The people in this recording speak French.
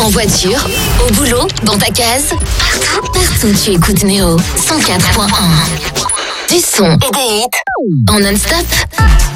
En voiture, au boulot, dans ta case, partout tu écoutes Néo 104.1. Du son et des hits en non-stop.